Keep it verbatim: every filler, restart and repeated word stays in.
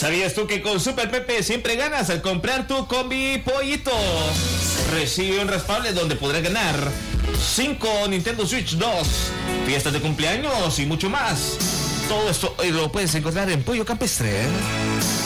¿Sabías tú que con Super Pepe siempre ganas al comprar tu combi pollito? Recibe un raspable donde podrás ganar cinco Nintendo Switch dos, fiestas de cumpleaños y mucho más. Todo esto lo puedes encontrar en Pollo Campestre, ¿eh?